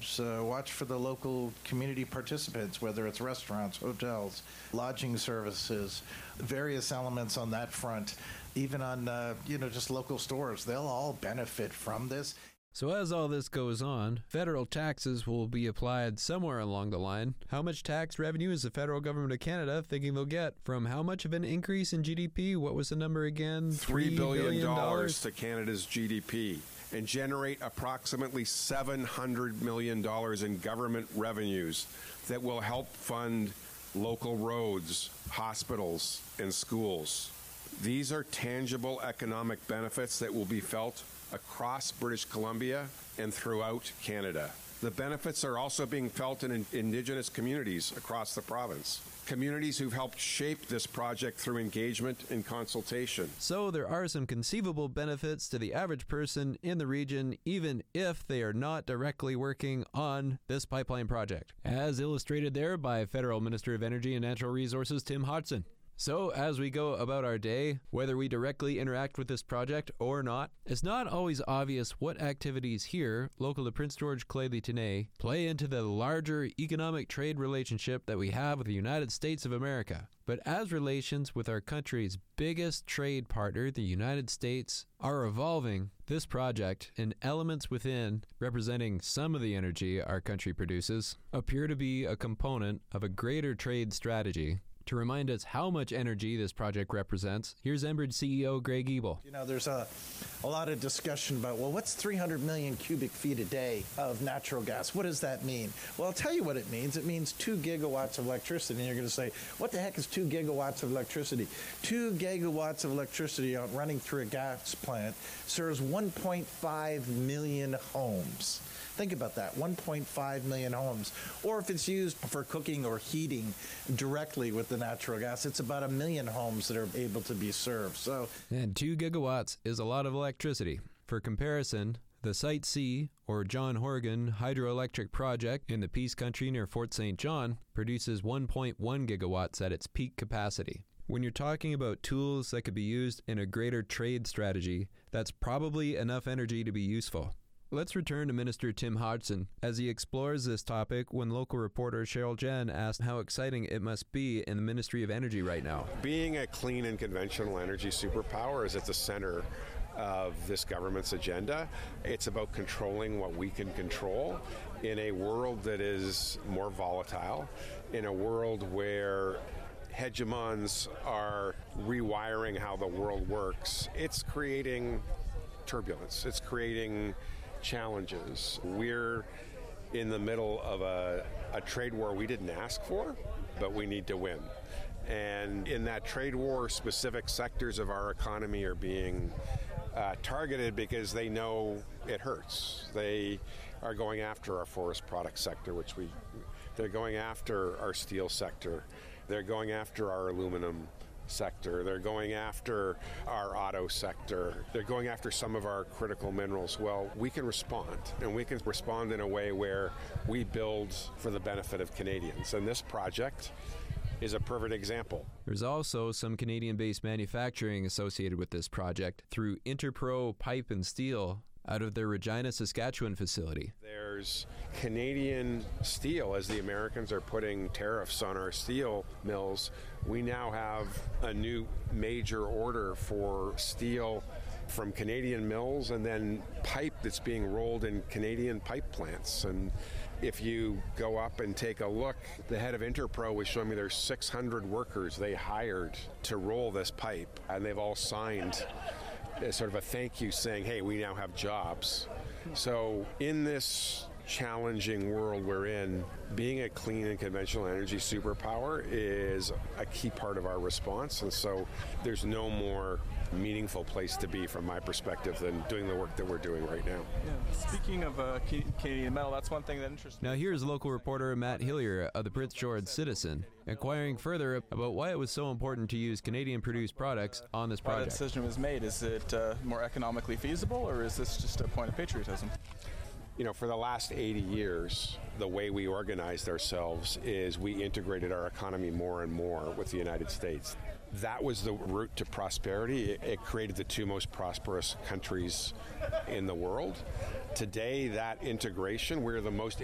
watch for the local community participants, whether it's restaurants, hotels, lodging services, various elements on that front, even on, just local stores. They'll all benefit from this. So as all this goes on, federal taxes will be applied somewhere along the line. How much tax revenue is the federal government of Canada thinking they'll get from how much of an increase in GDP? What was the number again? $3 billion to Canada's GDP and generate approximately $700 million in government revenues that will help fund local roads, hospitals, and schools. These are tangible economic benefits that will be felt across British Columbia and throughout Canada. The benefits are also being felt in Indigenous communities across the province. Communities who've helped shape this project through engagement and consultation. So there are some conceivable benefits to the average person in the region, even if they are not directly working on this pipeline project, as illustrated there by Federal Minister of Energy and Natural Resources Tim Hodgson. So, as we go about our day, whether we directly interact with this project or not, it's not always obvious what activities here, local to Prince George Clay-Tenay, play into the larger economic trade relationship that we have with the United States of America. But as relations with our country's biggest trade partner, the United States, are evolving, this project and elements within, representing some of the energy our country produces, appear to be a component of a greater trade strategy. To remind us how much energy this project represents, here's Enbridge CEO Greg Ebel. There's a lot of discussion about, what's 300 million cubic feet a day of natural gas? What does that mean? Well, I'll tell you what it means. It means 2 gigawatts of electricity. And you're going to say, what the heck is 2 gigawatts of electricity? 2 gigawatts of electricity running through a gas plant serves 1.5 million homes. Think about that, 1.5 million homes. Or if it's used for cooking or heating directly with the natural gas, it's about 1 million homes that are able to be served. And 2 gigawatts is a lot of electricity. For comparison, the Site C, or John Horgan hydroelectric project in the Peace Country near Fort St. John, produces 1.1 gigawatts at its peak capacity. When you're talking about tools that could be used in a greater trade strategy, that's probably enough energy to be useful. Let's return to Minister Tim Hodgson as he explores this topic when local reporter Cheryl Jen asked how exciting it must be in the Ministry of Energy right now. Being a clean and conventional energy superpower is at the center of this government's agenda. It's about controlling what we can control in a world that is more volatile, in a world where hegemons are rewiring how the world works. It's creating turbulence. It's creating challenges. We're in the middle of a trade war we didn't ask for, but we need to win. And in that trade war, specific sectors of our economy are being targeted because they know it hurts. They are going after our forest product sector, they're going after our steel sector. They're going after our aluminum sector. They're going after our auto sector. They're going after some of our critical minerals. Well, we can respond, and we can respond in a way where we build for the benefit of Canadians. And this project is a perfect example. There's also some Canadian-based manufacturing associated with this project through Interpro Pipe and Steel out of their Regina, Saskatchewan facility. There's Canadian steel. As the Americans are putting tariffs on our steel mills, we now have a new major order for steel from Canadian mills and then pipe that's being rolled in Canadian pipe plants. And if you go up and take a look, the head of Interpro was showing me there's 600 workers they hired to roll this pipe, and they've all signed sort of a thank you saying, hey, we now have jobs. So in this challenging world we're in, being a clean and conventional energy superpower is a key part of our response. And so there's no more meaningful place to be from my perspective than doing the work that we're doing right now. Yeah. Speaking of Canadian metal, that's one thing that interests me. Now here's local reporter Matt Hillier of the Prince George Citizen, inquiring further about why it was so important to use Canadian-produced products on this project. Why the decision was made. Is it more economically feasible, or is this just a point of patriotism? For the last 80 years, the way we organized ourselves is we integrated our economy more and more with the United States. That was the route to prosperity. It created the two most prosperous countries in the world. Today, that integration, we're the most